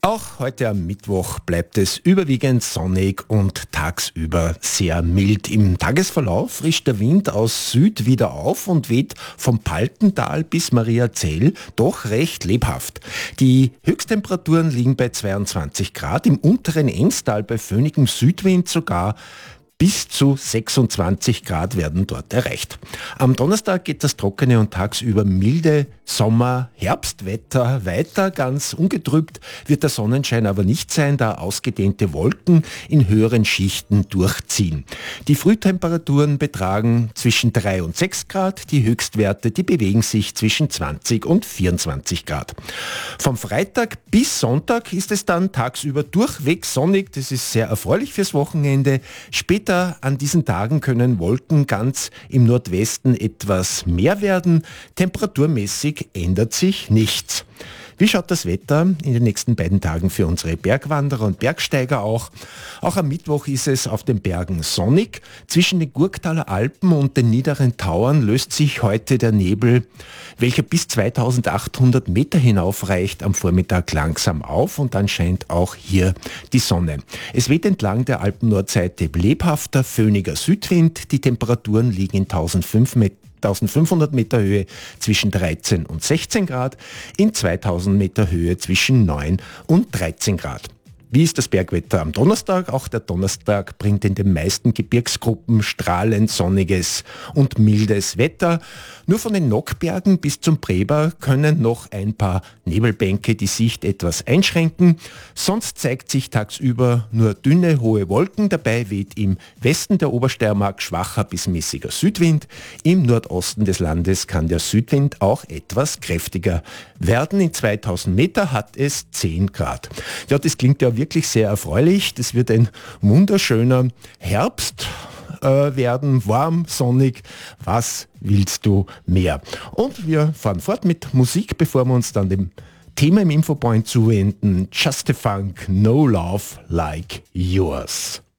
Auch heute am Mittwoch bleibt es überwiegend sonnig und tagsüber sehr mild. Im Tagesverlauf frischt der Wind aus Süd wieder auf und weht vom Paltental bis Mariazell doch recht lebhaft. Die Höchsttemperaturen liegen bei 22 Grad, im unteren Enstal bei föhnigem Südwind sogar bis zu 26 Grad werden dort erreicht. Am Donnerstag geht das trockene und tagsüber milde Sommer-Herbstwetter weiter. Ganz ungetrübt wird der Sonnenschein aber nicht sein, da ausgedehnte Wolken in höheren Schichten durchziehen. Die Frühtemperaturen betragen zwischen 3 und 6 Grad. Die Höchstwerte, die bewegen sich zwischen 20 und 24 Grad. Vom Freitag bis Sonntag ist es dann tagsüber durchweg sonnig. Das ist sehr erfreulich fürs Wochenende. Später an diesen Tagen können Wolken ganz im Nordwesten etwas mehr werden. Temperaturmäßig ändert sich nichts. Wie schaut das Wetter in den nächsten beiden Tagen für unsere Bergwanderer und Bergsteiger auch? Auch am Mittwoch ist es auf den Bergen sonnig. Zwischen den Gurktaler Alpen und den niederen Tauern löst sich heute der Nebel, welcher bis 2800 Meter hinaufreicht, am Vormittag langsam auf und dann scheint auch hier die Sonne. Es weht entlang der Alpennordseite lebhafter, föhniger Südwind. Die Temperaturen liegen in 1500 Meter Höhe zwischen 13 und 16 Grad, in 2000 Meter Höhe zwischen 9 und 13 Grad. Wie ist das Bergwetter am Donnerstag? Auch der Donnerstag bringt in den meisten Gebirgsgruppen strahlend sonniges und mildes Wetter. Nur von den Nockbergen bis zum Preber können noch ein paar Nebelbänke die Sicht etwas einschränken. Sonst zeigt sich tagsüber nur dünne, hohe Wolken. Dabei weht im Westen der Obersteiermark schwacher bis mäßiger Südwind. Im Nordosten des Landes kann der Südwind auch etwas kräftiger werden. In 2000 Meter hat es 10 Grad. Ja, das klingt ja wirklich sehr erfreulich. Das wird ein wunderschöner Herbst werden, warm, sonnig. Was willst du mehr? Und wir fahren fort mit Musik, bevor wir uns dann dem Thema im Infopoint zuwenden. Just a Funk, No Love Like Yours.